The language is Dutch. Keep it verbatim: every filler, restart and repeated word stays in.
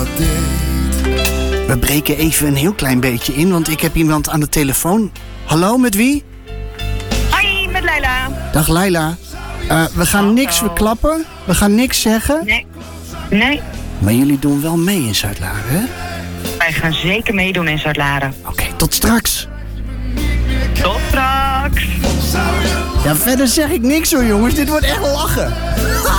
We breken even een heel klein beetje in, want ik heb iemand aan de telefoon. Hallo, met wie? Hoi, met Leila. Dag Leila. Uh, we gaan Hallo. niks verklappen. We gaan niks zeggen. Nee. Nee. Maar jullie doen wel mee in Zuidlaren, hè? Wij gaan zeker meedoen in Zuidlaren. Oké, okay, tot straks. Tot straks. Ja, verder zeg ik niks hoor, jongens. Dit wordt echt lachen.